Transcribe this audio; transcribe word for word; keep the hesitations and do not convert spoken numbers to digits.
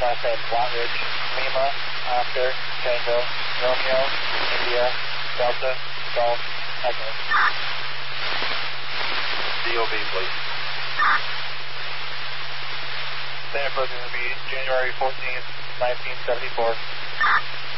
last name Flat Ridge, Lima, Oscar, Tango, Romeo, India, Delta, Golf, Echo. D O B, please. Stand approach is going to be January fourteenth, nineteen seventy-four.